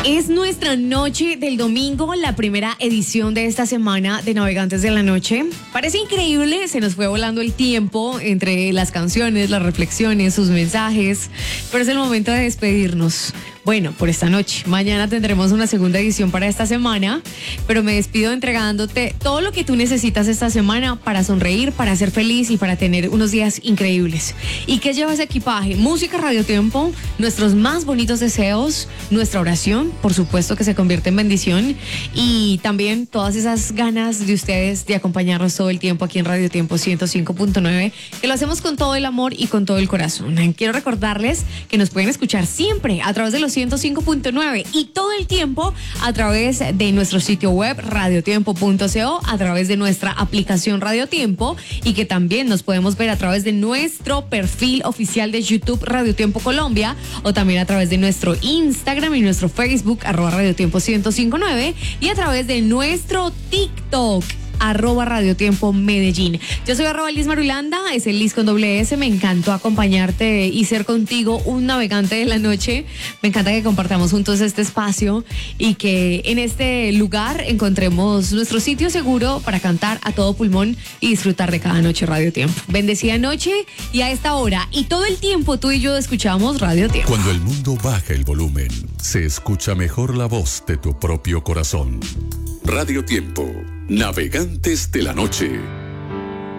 Es nuestra noche del domingo, la primera edición de esta semana de Navegantes de la Noche. Parece increíble, se nos fue volando el tiempo entre las canciones, las reflexiones, sus mensajes, pero es el momento de despedirnos. Bueno, por esta noche. Mañana tendremos una segunda edición para esta semana, pero me despido entregándote todo lo que tú necesitas esta semana para sonreír, para ser feliz y para tener unos días increíbles. ¿Y qué lleva ese equipaje? Música, Radio Tiempo, nuestros más bonitos deseos, nuestra oración, por supuesto que se convierte en bendición, y también todas esas ganas de ustedes de acompañarnos todo el tiempo aquí en Radio Tiempo 105.9, que lo hacemos con todo el amor y con todo el corazón. Quiero recordarles que nos pueden escuchar siempre a través de los 105.9 y todo el tiempo a través de nuestro sitio web radiotiempo.co, a través de nuestra aplicación Radio Tiempo, y que también nos podemos ver a través de nuestro perfil oficial de YouTube Radio Tiempo Colombia, o también a través de nuestro Instagram y nuestro Facebook @radiotiempo 1059, y a través de nuestro TikTok @radiotiempo Medellín. Yo soy @Liz Marulanda, es el Liz con doble S. Me encantó acompañarte y ser contigo un navegante de la noche. Me encanta que compartamos juntos este espacio y que en este lugar encontremos nuestro sitio seguro para cantar a todo pulmón y disfrutar de cada noche Radio Tiempo. Bendecida noche, y a esta hora y todo el tiempo tú y yo escuchamos Radio Tiempo. Cuando el mundo baja el volumen, se escucha mejor la voz de tu propio corazón. Radio Tiempo, Navegantes de la Noche.